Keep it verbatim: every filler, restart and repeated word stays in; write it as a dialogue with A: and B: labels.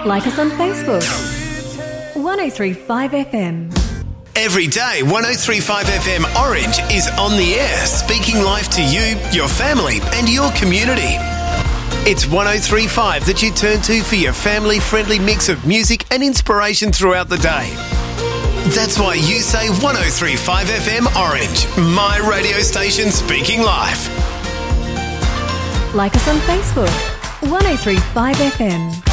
A: Like us on Facebook. one oh three point five F M.
B: Every day, one oh three point five F M Orange is on the air, speaking life to you, your family and your community. It's one oh three point five that you turn to for your family-friendly mix of music and inspiration throughout the day. That's why you say one oh three point five F M Orange, my radio station speaking life.
A: Like us on Facebook. one oh three point five F M.